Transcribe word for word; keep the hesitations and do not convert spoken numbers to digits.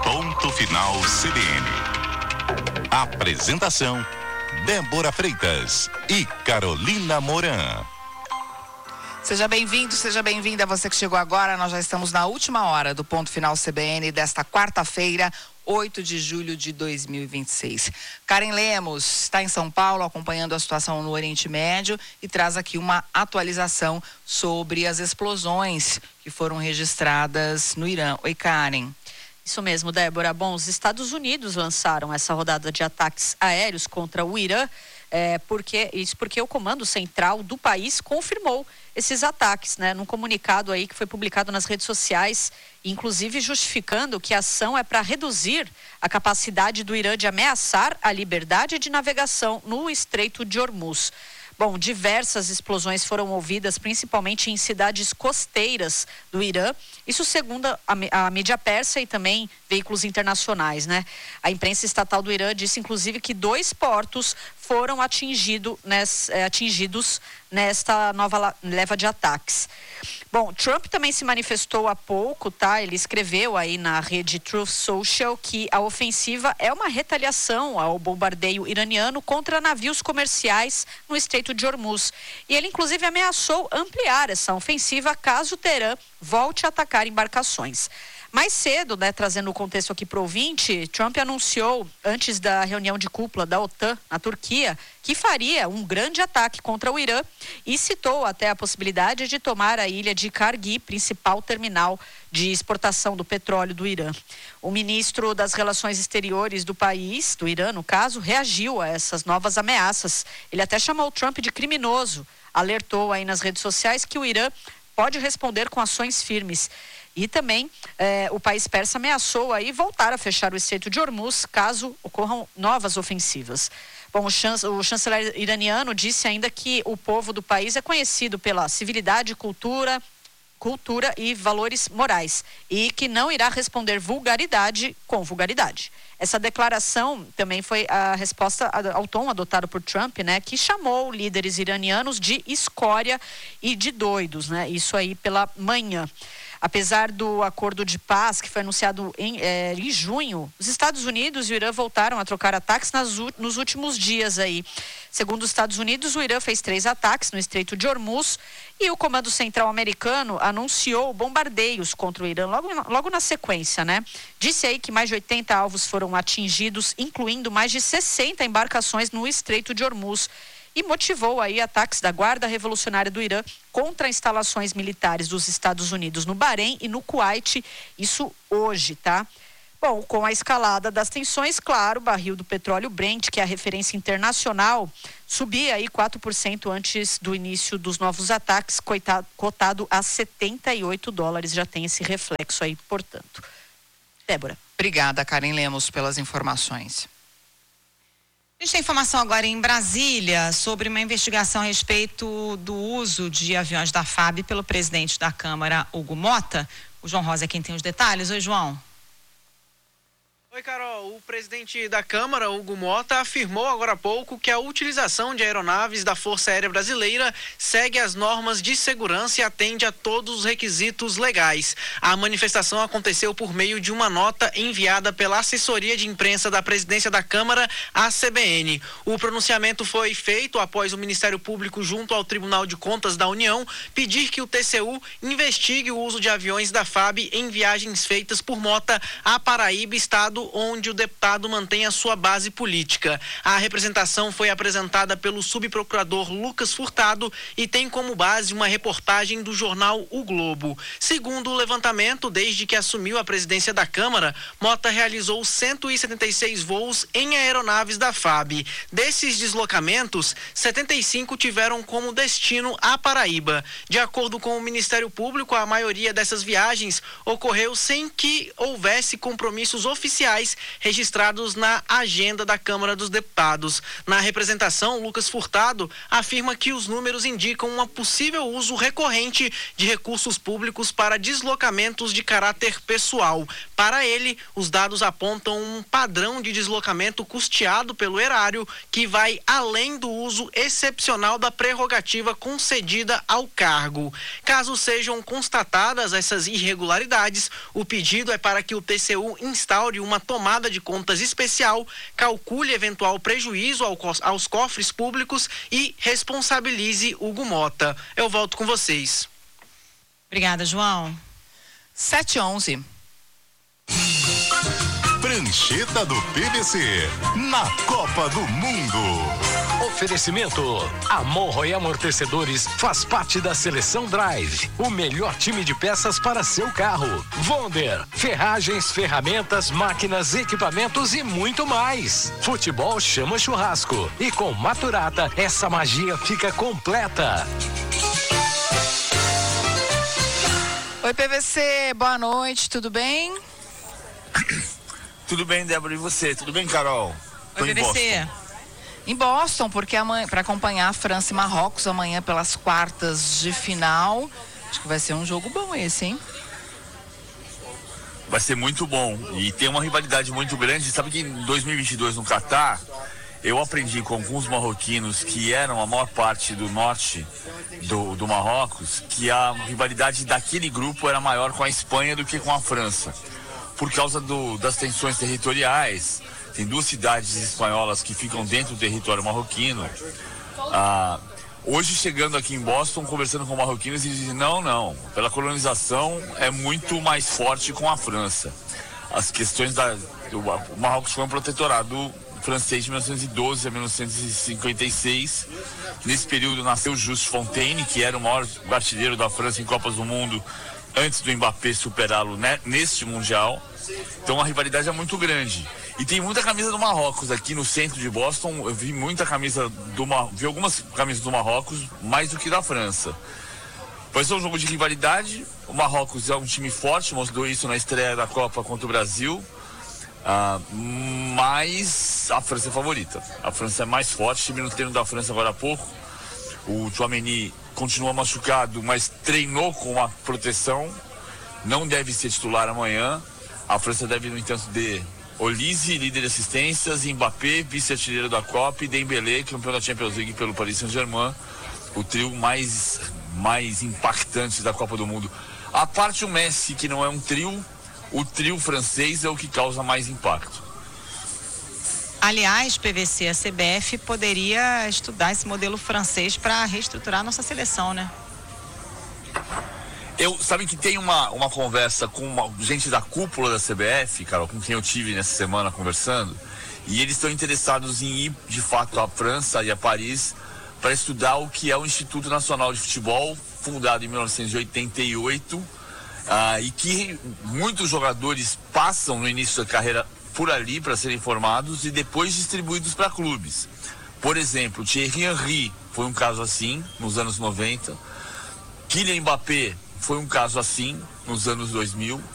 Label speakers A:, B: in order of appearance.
A: Ponto Final C B N. Apresentação: Débora Freitas e Carolina Moran.
B: Seja bem-vindo, seja bem-vinda você que chegou agora. Nós já estamos na última hora do Ponto Final C B N desta quarta-feira, oito de julho de dois mil e vinte e seis. Karen Lemos está em São Paulo acompanhando a situação no Oriente Médio e traz aqui uma atualização sobre as explosões que foram registradas no Irã. Oi, Karen.
C: Isso mesmo, Débora. Bom, os Estados Unidos lançaram essa rodada de ataques aéreos contra o Irã, é, porque, isso porque o comando central do país confirmou esses ataques, né? Num comunicado aí que foi publicado nas redes sociais, inclusive justificando que a ação é para reduzir a capacidade do Irã de ameaçar a liberdade de navegação no Estreito de Hormuz. Bom, diversas explosões foram ouvidas, principalmente em cidades costeiras do Irã. Isso segundo a, a mídia persa e também veículos internacionais, né? A imprensa estatal do Irã disse, inclusive, que dois portos foram atingido, nes, é, atingidos nesta nova leva de ataques. Bom, Trump também se manifestou há pouco, tá? Ele escreveu aí na rede Truth Social que a ofensiva é uma retaliação ao bombardeio iraniano contra navios comerciais no Estreito de Hormuz. E ele, inclusive, ameaçou ampliar essa ofensiva caso Teherã volte a atacar embarcações. Mais cedo, né, trazendo o contexto aqui para o ouvinte, Trump anunciou, antes da reunião de cúpula da OTAN na Turquia, que faria um grande ataque contra o Irã e citou até a possibilidade de tomar a ilha de Kargi, principal terminal de exportação do petróleo do Irã. O ministro das Relações Exteriores do país, do Irã, no caso, reagiu a essas novas ameaças. Ele até chamou o Trump de criminoso, alertou aí nas redes sociais que o Irã pode responder com ações firmes. E também eh, o país persa ameaçou aí voltar a fechar o Estreito de Hormuz caso ocorram novas ofensivas. Bom, o, chance, o chanceler iraniano disse ainda que o povo do país é conhecido pela civilidade, cultura, cultura e valores morais e que não irá responder vulgaridade com vulgaridade. Essa declaração também foi a resposta ao tom adotado por Trump, né, que chamou líderes iranianos de escória e de doidos, né? Isso aí pela manhã. Apesar do acordo de paz que foi anunciado em, é, em junho, os Estados Unidos e o Irã voltaram a trocar ataques nas, nos últimos dias aí. Segundo os Estados Unidos, o Irã fez três ataques no Estreito de Hormuz e o Comando Central americano anunciou bombardeios contra o Irã logo, logo na sequência, né? Disse aí que mais de oitenta alvos foram atingidos, incluindo mais de sessenta embarcações no Estreito de Hormuz. E motivou aí ataques da Guarda Revolucionária do Irã contra instalações militares dos Estados Unidos no Bahrein e no Kuwait, isso hoje, tá? Bom, com a escalada das tensões, claro, o barril do petróleo Brent, que é a referência internacional, subia aí quatro por cento antes do início dos novos ataques, coitado, cotado a setenta e oito dólares, já tem esse reflexo aí, portanto. Débora.
B: Obrigada, Karen Lemos, pelas informações.
D: A gente tem informação agora em Brasília sobre uma investigação a respeito do uso de aviões da F A B pelo presidente da Câmara, Hugo Motta. O João Rosa é quem tem os detalhes. Oi, João.
E: Oi, Carol. O presidente da Câmara, Hugo Motta, afirmou agora há pouco que a utilização de aeronaves da Força Aérea Brasileira segue as normas de segurança e atende a todos os requisitos legais. A manifestação aconteceu por meio de uma nota enviada pela assessoria de imprensa da presidência da Câmara, a C B N. O pronunciamento foi feito após o Ministério Público, junto ao Tribunal de Contas da União, pedir que o T C U investigue o uso de aviões da F A B em viagens feitas por Motta à Paraíba, estado onde o deputado mantém a sua base política. A representação foi apresentada pelo subprocurador Lucas Furtado e tem como base uma reportagem do jornal O Globo. Segundo o levantamento, desde que assumiu a presidência da Câmara, Motta realizou cento e setenta e seis voos em aeronaves da F A B. Desses deslocamentos, setenta e cinco tiveram como destino a Paraíba. De acordo com o Ministério Público, a maioria dessas viagens ocorreu sem que houvesse compromissos oficiais especiais registrados na agenda da Câmara dos Deputados. Na representação, Lucas Furtado afirma que os números indicam um possível uso recorrente de recursos públicos para deslocamentos de caráter pessoal. Para ele, os dados apontam um padrão de deslocamento custeado pelo erário que vai além do uso excepcional da prerrogativa concedida ao cargo. Caso sejam constatadas essas irregularidades, o pedido é para que o T C U instaure uma tomada de contas especial, calcule eventual prejuízo ao, aos cofres públicos e responsabilize Hugo Mota. Eu volto com vocês.
D: Obrigada, João.
B: sete e onze.
A: Prancheta do P V C, na Copa do Mundo.
F: Oferecimento: Amorro e Amortecedores faz parte da Seleção Drive, o melhor time de peças para seu carro. Vonder, ferragens, ferramentas, máquinas, equipamentos e muito mais. Futebol chama churrasco e com Maturata essa magia fica completa.
B: Oi, P V C, boa noite, tudo bem?
G: Tudo bem, Débora, e você? Tudo bem, Carol? Tô
D: Oi,
G: em
D: P V C.
G: Boston.
B: Em Boston, porque amanhã, para acompanhar a França e Marrocos amanhã pelas quartas de final. Acho que vai ser um jogo bom esse, hein?
G: Vai ser muito bom. E tem uma rivalidade muito grande. Sabe que em dois mil e vinte e dois, no Catar, eu aprendi com alguns marroquinos que eram a maior parte do norte do, do Marrocos, que a rivalidade daquele grupo era maior com a Espanha do que com a França. Por causa do, das tensões territoriais. Tem duas cidades espanholas que ficam dentro do território marroquino. Ah, hoje, chegando aqui em Boston, conversando com marroquinos, eles dizem, não, não, pela colonização é muito mais forte com a França. As questões da... O Marrocos foi um protetorado francês de mil novecentos e doze a mil novecentos e cinquenta e seis. Nesse período nasceu Just Fontaine, que era o maior artilheiro da França em Copas do Mundo, antes do Mbappé superá-lo, né, neste Mundial. Então a rivalidade é muito grande. E tem muita camisa do Marrocos aqui no centro de Boston. Eu vi muita camisa do Marrocos, vi algumas camisas do Marrocos, mais do que da França. Vai ser um jogo de rivalidade. O Marrocos é um time forte, mostrou isso na estreia da Copa contra o Brasil. Ah, mas a França é favorita. A França é mais forte. Estive no treino da França agora há pouco. O Tchouaméni continua machucado, mas treinou com a proteção. Não deve ser titular amanhã. A França deve, no entanto, de Olise, líder de assistências, Mbappé, vice-artilheiro da Copa, e Dembélé, campeão da Champions League pelo Paris Saint-Germain, o trio mais, mais impactante da Copa do Mundo. A parte o Messi, que não é um trio, o trio francês é o que causa mais impacto.
D: Aliás, P V C, a C B F poderia estudar esse modelo francês para reestruturar a nossa seleção, né?
G: Eu, sabe que tem uma, uma conversa com uma, gente da cúpula da C B F, Carol, com quem eu tive nessa semana conversando, e eles estão interessados em ir, de fato, à França e a Paris para estudar o que é o Instituto Nacional de Futebol, fundado em mil novecentos e oitenta e oito, ah, e que muitos jogadores passam no início da carreira por ali para serem formados e depois distribuídos para clubes. Por exemplo, Thierry Henry foi um caso assim, nos anos noventa, Kylian Mbappé foi um caso assim, nos anos dois mil,